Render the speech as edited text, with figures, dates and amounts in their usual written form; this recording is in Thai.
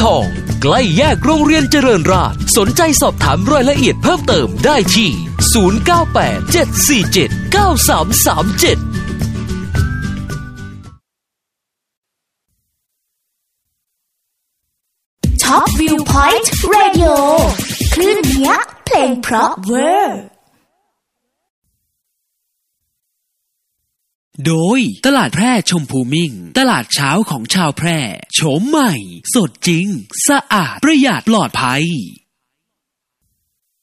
ทองใกล้แยกโรงเรียนเจริญราษฎร์สนใจสอบถามรายละเอียดเพิ่มเติมได้ที่0987479337 ท็อปวิวพอยต์เรดิโอคลื่นเนี้ยเพลงเพราะเวอร์โดยตลาดแพร่ชมพูมิ่งตลาดเช้าของชาวแพร่โฉมใหม่สดจริงสะอาดประหยัดปลอดภัย